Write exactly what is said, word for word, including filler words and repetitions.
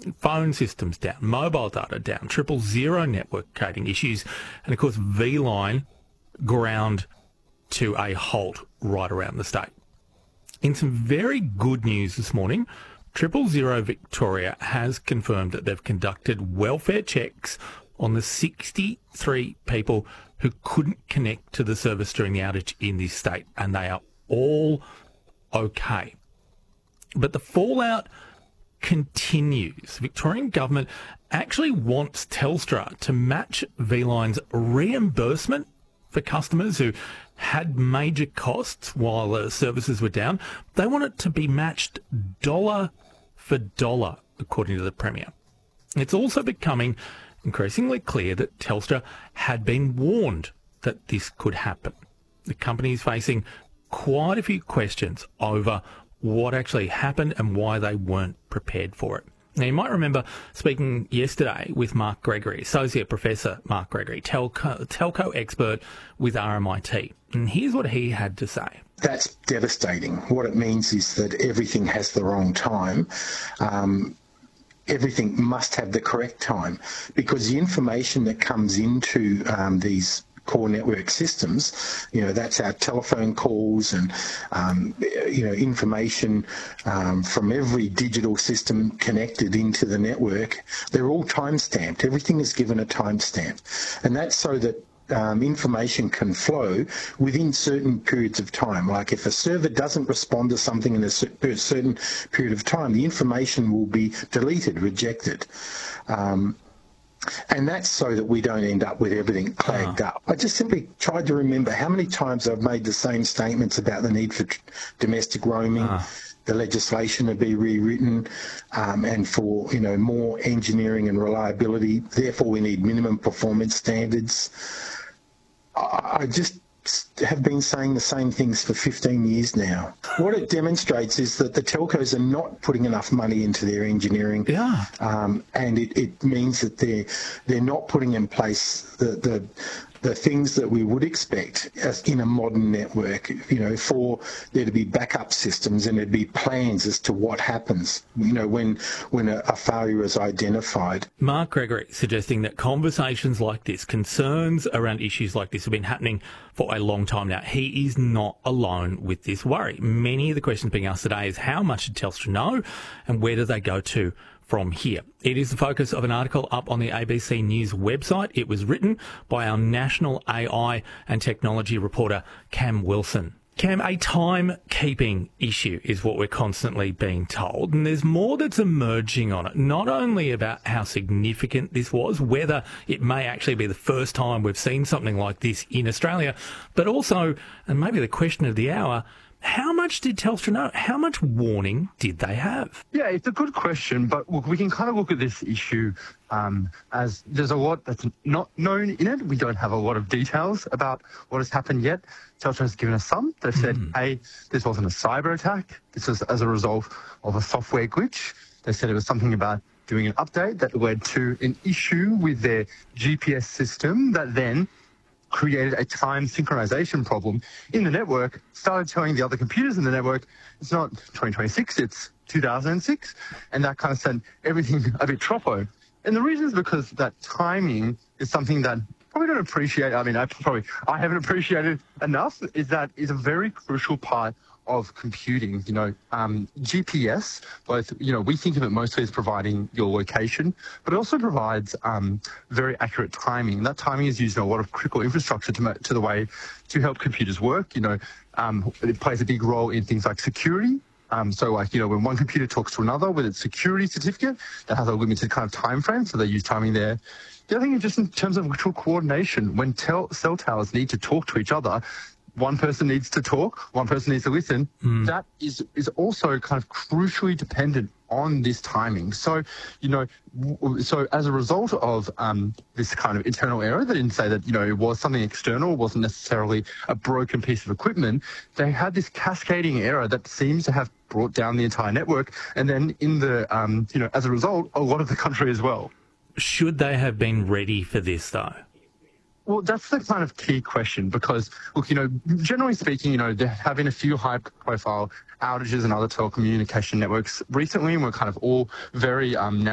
phone systems down, mobile data down, triple zero networking issues, and of course V-Line ground to a halt right around the state. In some very good news this morning, Triple Zero Victoria has confirmed that they've conducted welfare checks on the sixty-three people who couldn't connect to the service during the outage in this state, and they are all okay. But the fallout continues. The Victorian government actually wants Telstra to match V-Line's reimbursement for customers who had major costs while the services were down. They want it to be matched dollar for dollar, according to the Premier. It's also becoming increasingly clear that Telstra had been warned that this could happen. The company is facing quite a few questions over what actually happened and why they weren't prepared for it. Now, you might remember speaking yesterday with Mark Gregory, Associate Professor Mark Gregory, telco, telco expert with R M I T. And here's what he had to say. That's devastating. What it means is that everything has the wrong time. Um, everything must have the correct time, because the information that comes into um, these core network systems, you know, that's our telephone calls and, um, you know, information um, from every digital system connected into the network. They're all time-stamped. Everything is given a timestamp. And that's so that Um, information can flow within certain periods of time. Like if a server doesn't respond to something in a certain period of time, the information will be deleted, rejected. Um, and that's so that we don't end up with everything clagged uh. up. I just simply tried to remember how many times I've made the same statements about the need for tr- domestic roaming, uh. the legislation to be rewritten, um, and for, you know, more engineering and reliability. Therefore, we need minimum performance standards. I just have been saying the same things for fifteen years now. What it demonstrates is that the telcos are not putting enough money into their engineering, yeah. um, and it, it means that they're they're not putting in place the the the things that we would expect as in a modern network, you know, for there to be backup systems and there'd be plans as to what happens, you know, when when a, a failure is identified. Mark Gregory suggesting that conversations like this, concerns around issues like this have been happening for a long time now. He is not alone with this worry. Many of the questions being asked today is how much did Telstra know and where do they go to from here? It is the focus of an article up on the A B C News website. It was written by our national A I and technology reporter, Cam Wilson. Cam, a timekeeping issue is what we're constantly being told, and there's more that's emerging on it, not only about how significant this was, whether it may actually be the first time we've seen something like this in Australia, but also, and maybe the question of the hour, how much did Telstra know? How much warning did they have? Yeah, it's a good question, but look, we can kind of look at this issue um, as there's a lot that's not known in it. We don't have a lot of details about what has happened yet. Telstra has given us some. They've said, mm. hey, this wasn't a cyber attack. This was as a result of a software glitch. They said it was something about doing an update that led to an issue with their G P S system that then created a time synchronization problem in the network, started telling the other computers in the network, it's not twenty twenty-six, it's two thousand six, and that kind of sent everything a bit troppo. And the reason is because that timing is something that probably don't appreciate, I mean, I probably, I haven't appreciated enough, is that is a very crucial part of computing. You know, um, G P S, both, you know, we think of it mostly as providing your location, but it also provides um, very accurate timing. And that timing is used in a lot of critical infrastructure to, to the way to help computers work. You know, um, it plays a big role in things like security. Um, so like, you know, when one computer talks to another with its security certificate, that has a limited kind of time frame, so they use timing there. The other thing is just in terms of literal coordination. When tel- cell towers need to talk to each other, one person needs to talk, one person needs to listen. Mm. That is is also kind of crucially dependent on this timing. So, you know, w- so as a result of um, this kind of internal error, they didn't say that, you know, it was something external, it wasn't necessarily a broken piece of equipment. They had this cascading error that seems to have brought down the entire network. And then in the, um, you know, as a result, a lot of the country as well. Should they have been ready for this, though? Well, that's the kind of key question because, look, you know, generally speaking, you know, there have been a few high-profile outages and other telecommunication networks recently, and we're kind of all very um, now